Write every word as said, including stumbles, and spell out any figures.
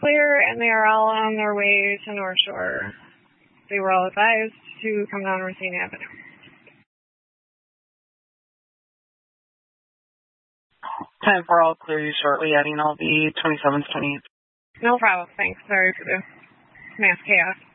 clear, and they are all on their way to North Shore. They were all advised to come down Racine Avenue. ten four, I'll clear you shortly, adding all the twenty-sevens, twenty-eights. No problem. Thanks. Sorry for the mass chaos.